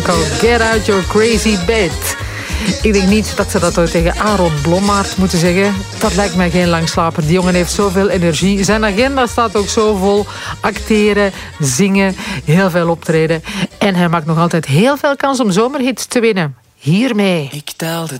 called Get Out Your Crazy Bed. Ik denk niet dat ze dat ooit tegen Aaron Blommaert moeten zeggen. Dat lijkt mij geen langslaper. Die jongen heeft zoveel energie. Zijn agenda staat ook zo vol. Acteren, zingen, heel veel optreden. En hij maakt nog altijd heel veel kans om zomerhits te winnen. Hiermee. Ik telde